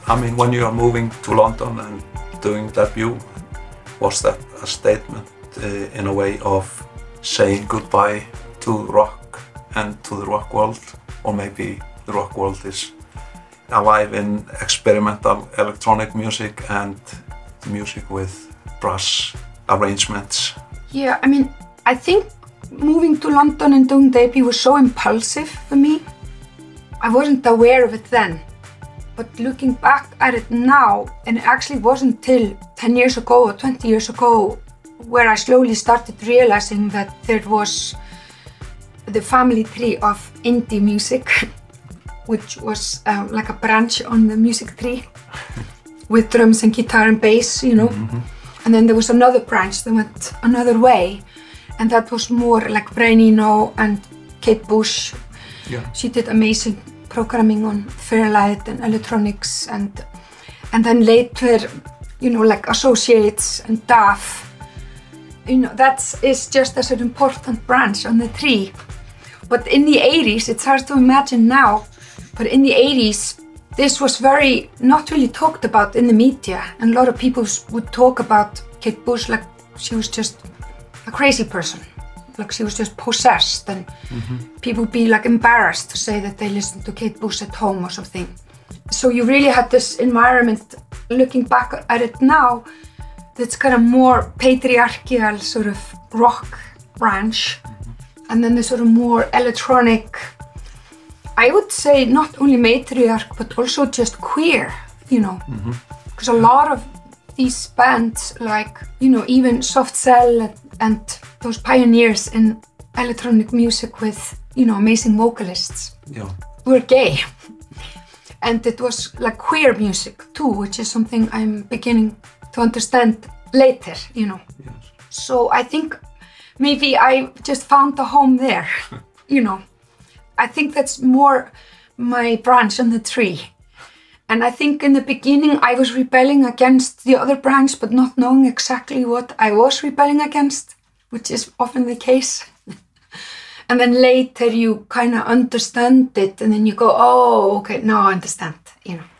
I mean, when you are moving to London and doing debut, was that a statement in a way of saying goodbye to rock and to the rock world? Or maybe the rock world is alive in experimental electronic music and music with brass arrangements? Yeah, I mean, I think moving to London and doing debut was so impulsive for me. I wasn't aware of it then. But looking back at it now, and it actually wasn't till 10 years ago or 20 years ago where I slowly started realizing that there was the family tree of indie music, which was like a branch on the music tree with drums and guitar and bass, you know. Mm-hmm. And then there was another branch that went another way, and that was more like Brian Eno and Kate Bush. Yeah. She did amazing programming on Fairlight and electronics, and then later, you know, like Associates and DAF. You know, that is just as an important branch on the tree. But in the 80s, it's hard to imagine now, but in the 80s, this was very not really talked about in the media, and a lot of people would talk about Kate Bush like she was just a crazy person, like she was just possessed, and people would be like embarrassed to say that they listened to Kate Bush at home or something. So you really had this environment, looking back at it now, that's kind of more patriarchal sort of rock branch, and then the sort of more electronic, I would say not only matriarch, but also just queer, you know, because a lot of these bands, like, you know, even Soft Cell and those pioneers in electronic music with, you know, amazing vocalists, were gay. And it was like queer music too, which is something I'm beginning to understand later, you know. Yes. So I think maybe I just found a home there, you know. I think that's more my branch on the tree. And I think in the beginning I was rebelling against the other branch, but not knowing exactly what I was rebelling against, which is often the case. And then later you kind of understand it, and then you go, oh, okay, now I understand, you know.